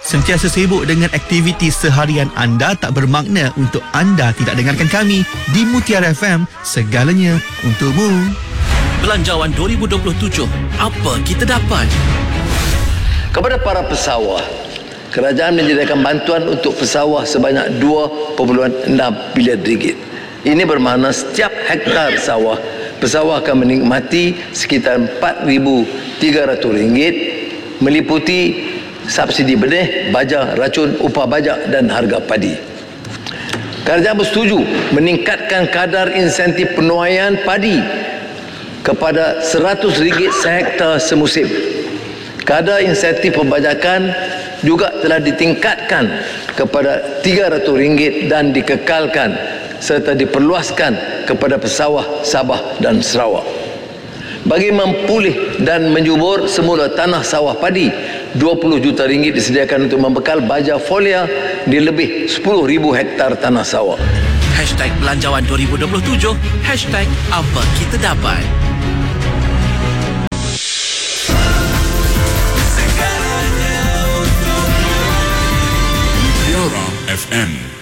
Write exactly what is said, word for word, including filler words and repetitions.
Sentiasa sibuk dengan aktiviti seharian anda tak bermakna untuk anda tidak dengarkan kami di Mutiara F M, segalanya untukmu. Belanjawan dua ribu dua puluh tujuh, apa kita dapat? Kepada para pesawah, kerajaan menyediakan bantuan untuk pesawah sebanyak dua perpuluhan enam bilion ringgit. Ini bermakna setiap hektar sawah, pesawah akan menikmati sekitar empat ribu tiga ratus ringgit, meliputi subsidi benih, baja, racun, upah bajak dan harga padi. Kerajaan bersetuju meningkatkan kadar insentif penuaian padi kepada seratus ringgit sehektar semusim. Kadar insentif pembajakan juga telah ditingkatkan kepada tiga ratus ringgit dan dikekalkan serta diperluaskan kepada pesawah Sabah dan Sarawak. Bagi mempulih dan menjubur semula tanah sawah padi, dua puluh juta ringgit disediakan untuk membekal baja folia di lebih sepuluh ribu hektar tanah sawah. Hashtag Belanjawan dua ribu dua puluh tujuh, hashtag apa kita dapat. F M